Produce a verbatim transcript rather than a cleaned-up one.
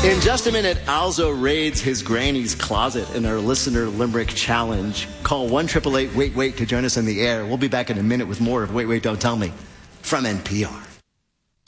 In just a minute, Alzo raids his granny's closet in our listener limerick challenge. Call one eight eight eight wait wait to join us in the air. We'll be back in a minute with more of Wait Wait Don't Tell Me from N P R.